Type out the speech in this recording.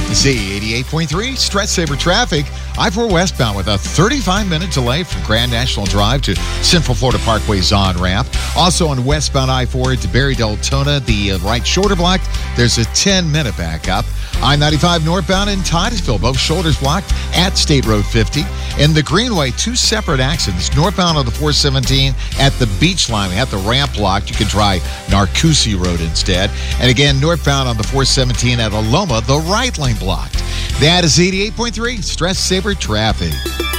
Z88.3, Stress Saver Traffic. I-4 westbound with a 35-minute delay from Grand National Drive to Central Florida Parkway's on-ramp. Also on westbound I-4 to Barry Deltona, the right shoulder blocked. There's a 10-minute backup. I-95 northbound in Titusville, both shoulders blocked at State Road 50. In the Greenway, two separate accidents. Northbound on the 417 at the beach line. We have the ramp blocked. You can try Narcoossee Road instead. And again, northbound on the 417 at Aloma, the right lane blocked. That is 88.3 Stress Saver Traffic.